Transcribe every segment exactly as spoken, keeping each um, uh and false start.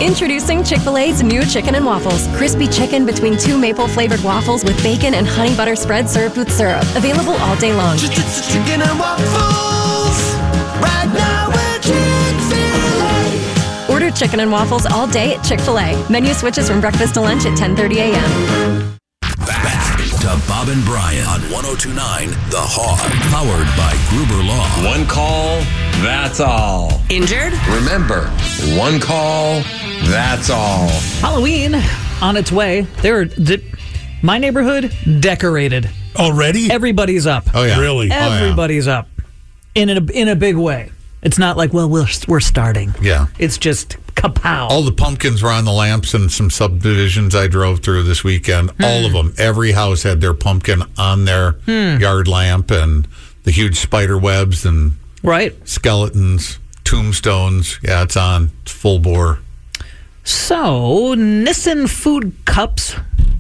Introducing Chick-fil-A's new Chicken and Waffles. Crispy chicken between two maple-flavored waffles with bacon and honey butter spread served with syrup. Available all day long. Chicken and waffles, right now at Chick-fil-A. Order Chicken and Waffles all day at Chick-fil-A. Menu switches from breakfast to lunch at ten thirty a.m. Back to Bob and Brian on one oh two point nine The Hog, powered by Gruber Law. One call, that's all. Injured? Remember, one call, that's all. Halloween on its way. There, de- my neighborhood decorated. Already? Everybody's up. Oh yeah, really? Everybody's oh, yeah. up in a in a big way. It's not like, well, we're we're starting. Yeah, it's just kapow. All the pumpkins were on the lamps in some subdivisions I drove through this weekend. Hmm. All of them. Every house had their pumpkin on their hmm. yard lamp, and the huge spider webs and right skeletons, tombstones. Yeah, it's on. It's full bore. So Nissin Food Cups,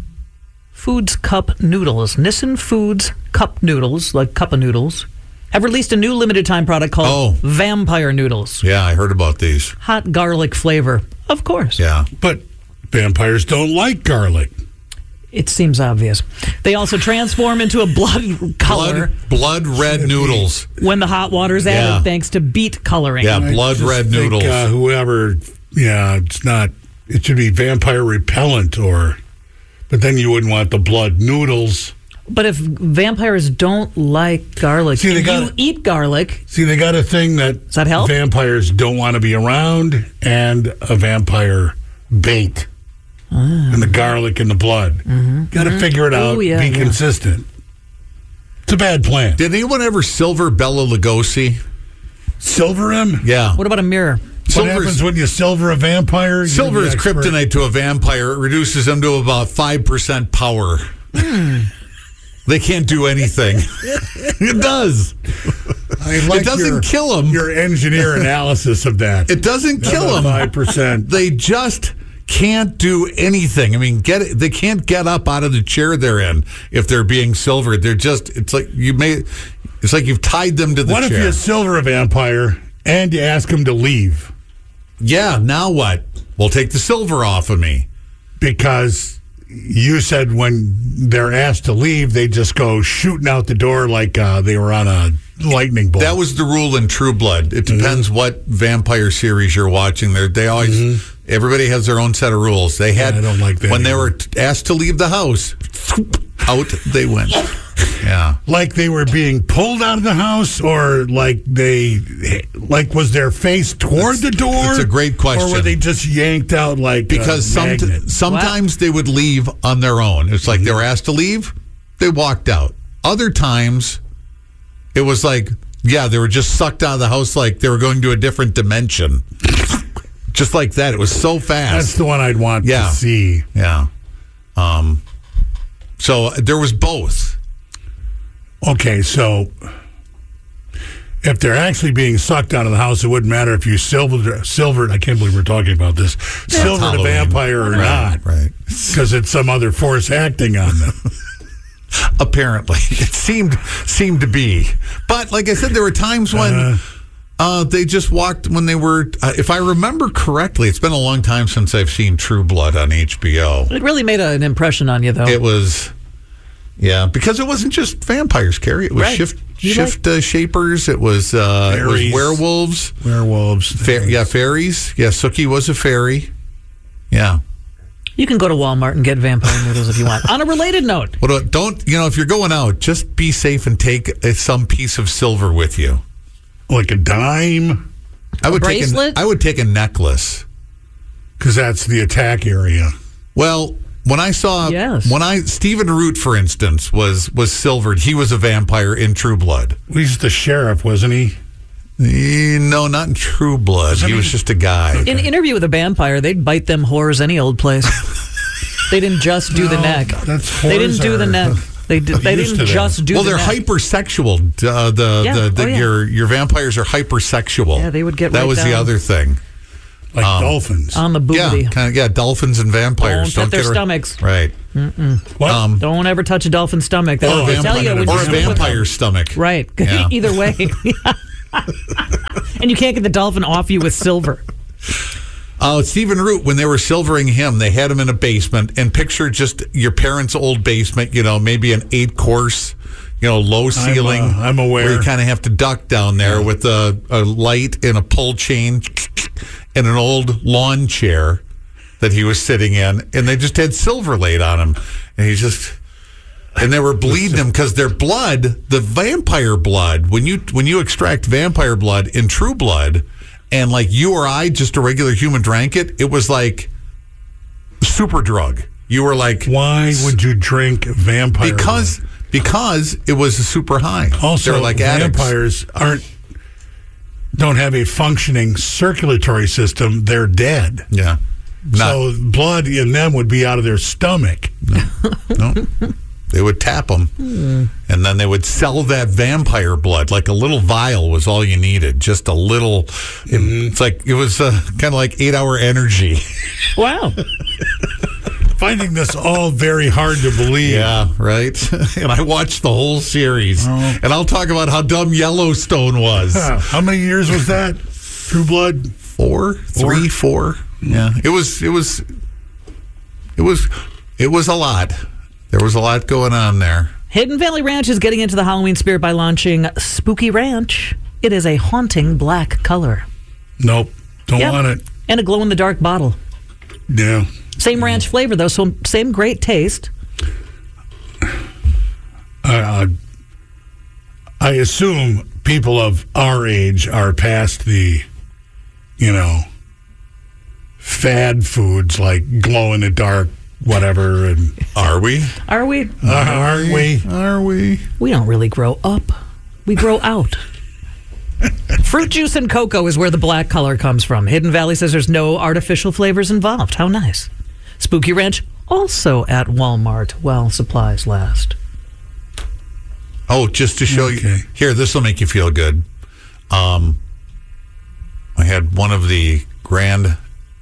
Foods Cup Noodles, Nissin Foods Cup Noodles, like cup of noodles, have released a new limited time product called oh. Vampire Noodles. Yeah, I heard about these. Hot garlic flavor, of course. Yeah. But vampires don't like garlic. It seems obvious. They also transform into a blood color. Blood, blood red noodles. When the hot water's added, yeah. thanks to beet coloring. Yeah, blood red think, noodles. Uh, whoever, yeah, it's not, it should be vampire repellent or, but then you wouldn't want the blood noodles. But if vampires don't like garlic, see, they got, you eat garlic. See, they got a thing that, Does that help? Vampires don't want to be around, and a vampire bait. Ah. And the garlic and the blood. Mm-hmm. Got to mm-hmm. figure it out. Ooh, yeah, be yeah. consistent. It's a bad plan. Did anyone ever silver Bela Lugosi? Silver him? Yeah. What about a mirror? What Silver's, happens when you silver a vampire? Silver is kryptonite to a vampire. It reduces them to about five percent power. Hmm. They can't do anything. It does. I like it doesn't your, kill them. Your engineer analysis of that. It doesn't kill them. five percent. They just can't do anything. I mean, get it, they can't get up out of the chair they're in if they're being silvered. They're just, it's like you may, it's like you've tied them to the what chair. What if you silver a vampire and you ask him to leave? Yeah, now what? Well, take the silver off of me. Because you said when they're asked to leave, they just go shooting out the door like uh, they were on a lightning bolt. That was the rule in True Blood. It depends mm-hmm. what vampire series you're watching. They're, they always, mm-hmm. everybody has their own set of rules. They had, yeah, I don't like that when either. They were asked to leave the house, out they went. Yeah. Like they were being pulled out of the house, or like they, like was their face toward that's, the door? That's a great question. Or were they just yanked out like Because a some, sometimes what? they would leave on their own. It's like mm-hmm. they were asked to leave, they walked out. Other times, it was like, yeah, they were just sucked out of the house like they were going to a different dimension. Just like that. It was so fast. That's the one I'd want yeah. to see. Yeah. Um. So there was both. Okay, so if they're actually being sucked out of the house, it wouldn't matter if you silvered, silvered I can't believe we're talking about this, That's silvered Halloween. a vampire or right, not. Right. Because it's some other force acting on them. Apparently. It seemed seemed to be. But like I said, there were times when uh, uh, they just walked when they were, uh, if I remember correctly, it's been a long time since I've seen True Blood on H B O. It really made a, an impression on you, though. It was... Yeah, because it wasn't just vampires, Carrie. It was right. shift you shift like- uh, shapers. It was uh, it was werewolves. Werewolves. Fa- yeah, fairies. Yeah, Sookie was a fairy. Yeah. You can go to Walmart and get vampire noodles if you want. On a related note. What about, don't, you know, if you're going out, just be safe and take uh, some piece of silver with you. Like a dime? I would a bracelet? Take a, I would take a necklace. Because that's the attack area. Well... When I saw, yes. when I, Stephen Root, for instance, was was silvered. He was a vampire in True Blood. He's the sheriff, wasn't he? he no, not in True Blood. He, he was just a guy. In Interview with a Vampire, they'd bite them whores any old place. They didn't just do no, the neck. That's they didn't do the neck. They did, they didn't just do well, the they're neck. hypersexual. Uh, the yeah. the, the oh, yeah. your your vampires are hypersexual. Yeah, they would get that right was down. the other thing. Like um, dolphins. On the booty. Yeah, kind of, yeah, dolphins and vampires. Don't touch their get stomachs. Right. Mm-mm. What? Um, Don't ever touch a dolphin's stomach. That or will tell you when or you a vampire's stomach. Right. Yeah. Either way. And you can't get the dolphin off you with silver. Uh, Stephen Root, when they were silvering him, they had him in a basement. And picture just your parents' old basement, you know, maybe an eight-course, you know, low ceiling. I'm, uh, I'm aware. Where you kind of have to duck down there yeah. with a, a light and a pull chain and an old lawn chair that he was sitting in. And they just had silver laid on him. And he just... And they were bleeding him because their blood, the vampire blood, when you when you extract vampire blood in True Blood, and like you or I, just a regular human, drank it, it was like super drug. You were like, why would you drink vampire because blood? Because it was a super high. Also, They're like vampires addicts. aren't don't have a functioning circulatory system. They're dead. Yeah. So blood in them would be out of their stomach. No. no. They would tap them, mm. and then they would sell that vampire blood. Like a little vial was all you needed. Just a little. Mm-hmm. It's like it was uh, kind of like eight-hour energy. Wow. Finding this all very hard to believe. Yeah, right. And I watched the whole series, oh. and I'll talk about how dumb Yellowstone was. Huh. How many years was that? True Blood? Four, four? three, four. Mm. Yeah, it was. It was. It was. It was a lot. There was a lot going on there. Hidden Valley Ranch is getting into the Halloween spirit by launching Spooky Ranch. It is a haunting black color. Nope. Don't yep. want it. And a glow-in-the-dark bottle. Yeah. Same ranch flavor, though, so same great taste. Uh, I assume people of our age are past the, you know, fad foods like glow-in-the-dark whatever, and are we? Are we? Uh, are we? Are we? We don't really grow up. We grow out. Fruit juice and cocoa is where the black color comes from. Hidden Valley says there's no artificial flavors involved. How nice. Spooky Ranch also at Walmart while supplies last. Oh, just to show okay. you. Here, this will make you feel good. Um, I had one of the grand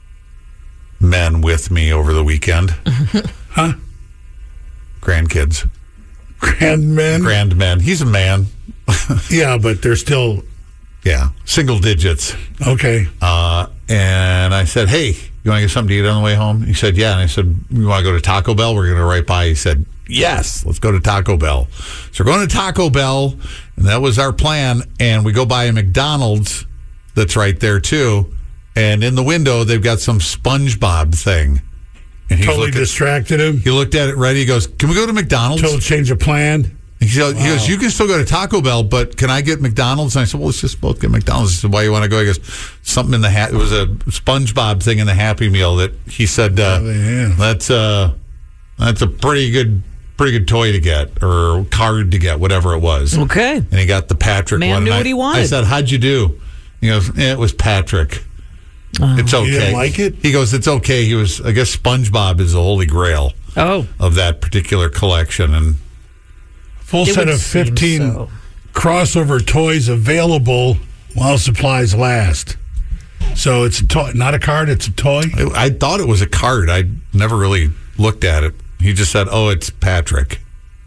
men with me over the weekend. Huh? Grandkids. Grandmen? Grandmen. He's a man. Yeah, but they're still... Yeah, single digits. Okay. Uh, and I said, hey, you want to get something to eat on the way home? He said, yeah. And I said, you want to go to Taco Bell? We're going to go right by. He said, yes, let's go to Taco Bell. So we're going to Taco Bell, and that was our plan. And we go by a McDonald's that's right there, too. And in the window, they've got some SpongeBob thing. And totally looking, distracted him. He looked at it right. He goes, can we go to McDonald's? Total change of plan. He goes, wow. he goes, you can still go to Taco Bell, but can I get McDonald's? And I said, well, let's just both get McDonald's. He said, why you want to go? He goes, something in the hat. It was a SpongeBob thing in the Happy Meal that he said, uh, oh, yeah. that's, uh, that's a pretty good pretty good toy to get or card to get, whatever it was. Okay. And he got the Patrick Man one. knew I, what he wanted. I said, how'd you do? He goes, eh, it was Patrick. Oh. It's okay. You didn't like it? He goes, it's okay. He was, I guess SpongeBob is the holy grail oh. of that particular collection. And full it set of fifteen so. crossover toys available while supplies last. So it's a toy, not a card, it's a toy? I, I thought it was a card. I never really looked at it. He just said, oh, it's Patrick.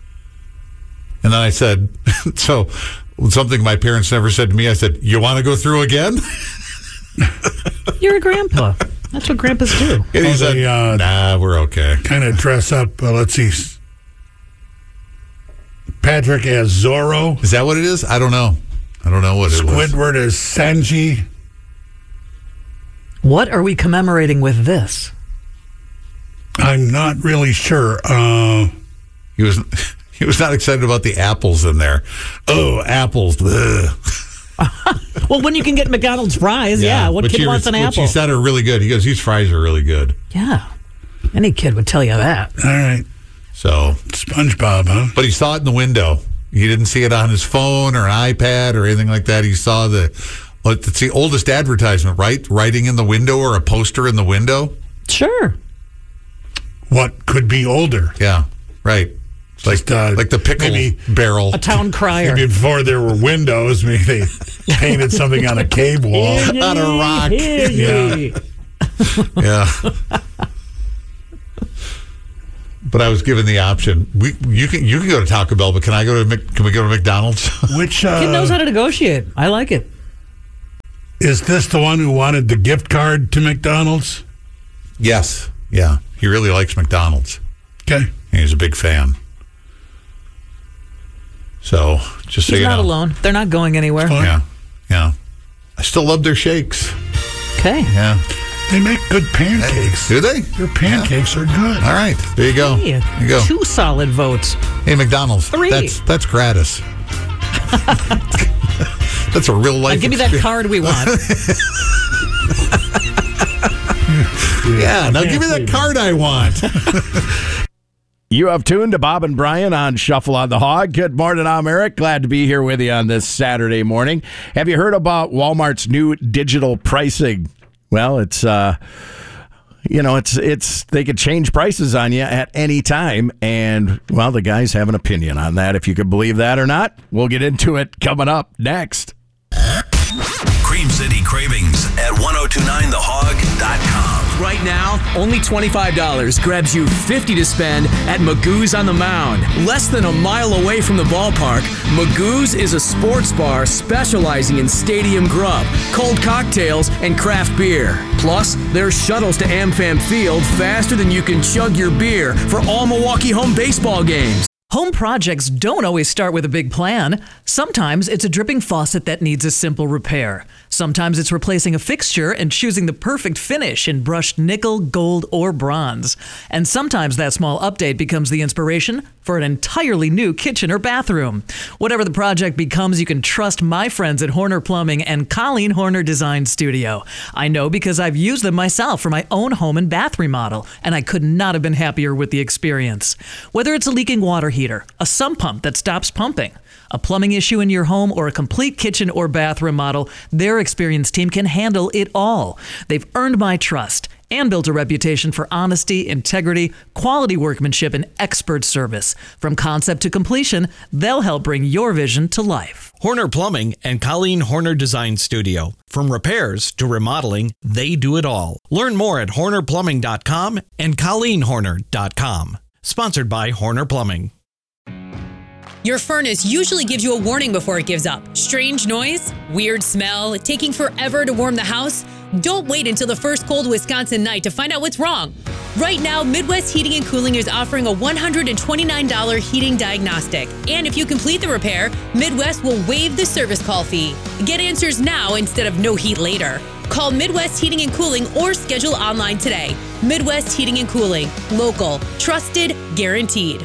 And then I said, so something my parents never said to me, I said, you want to go through again? You're a grandpa. That's what grandpas do. And he oh, said, they, uh, nah, we're okay. Kind of dress up, uh, let's see, Patrick as Zorro. Is that what it is? I don't know. I don't know what it was. Squidward as Sanji. What are we commemorating with this? I'm not really sure. Uh, He was he was not excited about the apples in there. Oh, apples. Ugh. Well, when you can get McDonald's fries, yeah. What which kid he, wants an which apple? He said are really good. He goes, these fries are really good. Yeah. Any kid would tell you that. all right. So, SpongeBob, huh? but he saw it in the window. He didn't see it on his phone or an iPad or anything like that. He saw the, well, it's the oldest advertisement, right? Writing in the window or a poster in the window. Sure. What could be older? Yeah, right. Like, Just, uh, like the pickle maybe barrel. A town crier. Maybe before there were windows, maybe they painted something on a cave wall. On a rock. Yeah. Yeah. But I was given the option. We you can you can go to Taco Bell, but can I go to Mc, can we go to McDonald's? Which Kid uh, knows how to negotiate. I like it. Is this the one who wanted the gift card to McDonald's? Yes. Yeah. He really likes McDonald's. Okay. He's a big fan. So, just so He's you not know. alone. They're not going anywhere. Yeah. Yeah. I still love their shakes. Okay. Yeah. They make good pancakes. Do they? Their pancakes yeah. are good. All right. There you go. Hey, there you go. Two solid votes. Hey, McDonald's. Three. That's that's gratis. That's a real life. Now give me that card we want. yeah, now give me that card I want. You have tuned to Bob and Brian on Shuffle on the Hog. Good morning, I'm Eric. Glad to be here with you on this Saturday morning. Have you heard about Walmart's new digital pricing? Well, it's uh, you know, it's it's they could change prices on you at any time, and well, the guys have an opinion on that. If you could believe that or not, we'll get into it coming up next. Cream City Cravings at ten twenty-nine the hog dot com. Right now, only twenty-five dollars grabs you fifty dollars to spend at Magoo's on the Mound. Less than a mile away from the ballpark, Magoo's is a sports bar specializing in stadium grub, cold cocktails, and craft beer. Plus, there's shuttles to AmFam Field faster than you can chug your beer for all Milwaukee home baseball games. Home projects don't always start with a big plan. Sometimes it's a dripping faucet that needs a simple repair. Sometimes it's replacing a fixture and choosing the perfect finish in brushed nickel, gold, or bronze. And sometimes that small update becomes the inspiration for an entirely new kitchen or bathroom. Whatever the project becomes, you can trust my friends at Horner Plumbing and Colleen Horner Design Studio. I know because I've used them myself for my own home and bath remodel, and I could not have been happier with the experience. Whether it's a leaking water heater, a sump pump that stops pumping, a plumbing issue in your home, or a complete kitchen or bath remodel, their experienced team can handle it all. They've earned my trust and built a reputation for honesty, integrity, quality workmanship, and expert service. From concept to completion, they'll help bring your vision to life. Horner Plumbing and Colleen Horner Design Studio. From repairs to remodeling, they do it all. Learn more at horner plumbing dot com and colleen horner dot com. Sponsored by Horner Plumbing. Your furnace usually gives you a warning before it gives up. Strange noise, weird smell, taking forever to warm the house. Don't wait until the first cold Wisconsin night to find out what's wrong. Right now, Midwest Heating and Cooling is offering a one hundred twenty-nine dollars heating diagnostic. And if you complete the repair, Midwest will waive the service call fee. Get answers now instead of no heat later. Call Midwest Heating and Cooling or schedule online today. Midwest Heating and Cooling. Local. Trusted. Guaranteed.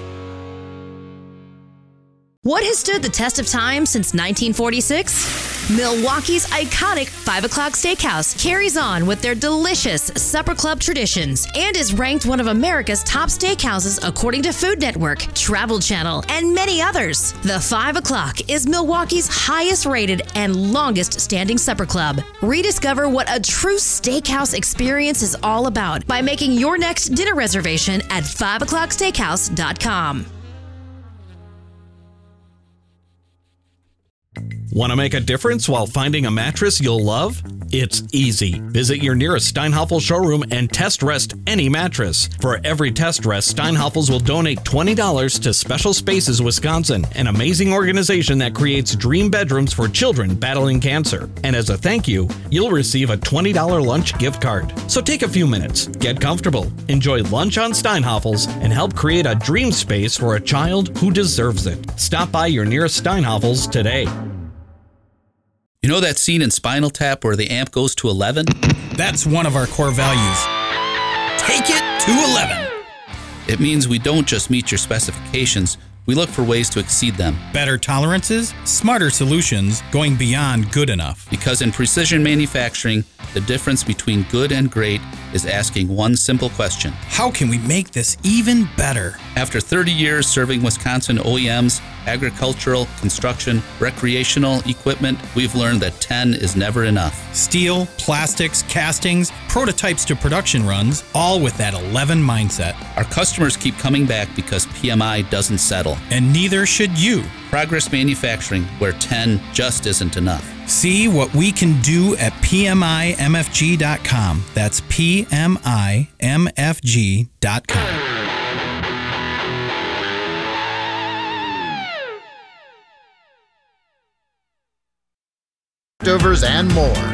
What has stood the test of time since nineteen forty-six? Milwaukee's iconic five o'clock Steakhouse carries on with their delicious Supper Club traditions and is ranked one of America's top steakhouses according to Food Network, Travel Channel, and many others. The five o'clock is Milwaukee's highest rated and longest standing supper club. Rediscover what a true steakhouse experience is all about by making your next dinner reservation at five o'clock steakhouse dot com. Want to make a difference while finding a mattress you'll love? It's easy. Visit your nearest Steinhoffel showroom and test rest any mattress. For every test rest, Steinhoffels will donate twenty dollars to Special Spaces Wisconsin, an amazing organization that creates dream bedrooms for children battling cancer. And as a thank you, you'll receive a twenty dollars lunch gift card. So take a few minutes, get comfortable, enjoy lunch on Steinhoffels, and help create a dream space for a child who deserves it. Stop by your nearest Steinhoffels today. You know that scene in Spinal Tap where the amp goes to eleven? That's one of our core values. Take it to eleven. It means we don't just meet your specifications, we look for ways to exceed them. Better tolerances, smarter solutions, going beyond good enough. Because in precision manufacturing, the difference between good and great is asking one simple question. How can we make this even better? After thirty years serving Wisconsin O E Ms, agricultural, construction, recreational equipment, we've learned that ten is never enough. Steel, plastics, castings, prototypes to production runs, all with that eleven mindset. Our customers keep coming back because P M I doesn't settle. And neither should you. Progress Manufacturing, where ten just isn't enough. See what we can do at P M I M F G dot com. That's P M I M F G dot com. Leftovers and more.